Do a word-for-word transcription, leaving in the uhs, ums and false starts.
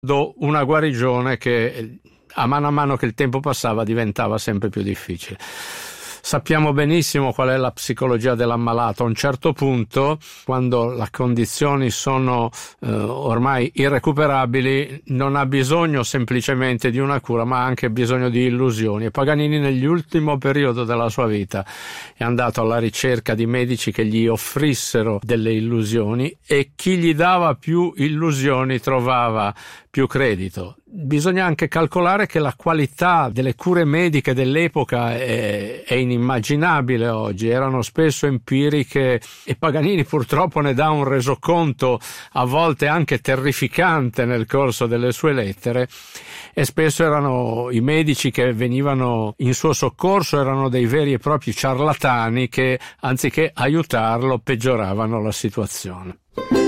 una guarigione che a mano a mano che il tempo passava diventava sempre più difficile. Sappiamo benissimo qual è la psicologia dell'ammalato. A un certo punto, quando le condizioni sono eh, ormai irrecuperabili, non ha bisogno semplicemente di una cura, ma ha anche bisogno di illusioni. E Paganini, nell'ultimo periodo della sua vita, è andato alla ricerca di medici che gli offrissero delle illusioni, e chi gli dava più illusioni trovava più credito. Bisogna anche calcolare che la qualità delle cure mediche dell'epoca è, è inimmaginabile oggi, erano spesso empiriche, e Paganini purtroppo ne dà un resoconto a volte anche terrificante nel corso delle sue lettere, e spesso erano i medici che venivano in suo soccorso erano dei veri e propri ciarlatani che, anziché aiutarlo, peggioravano la situazione.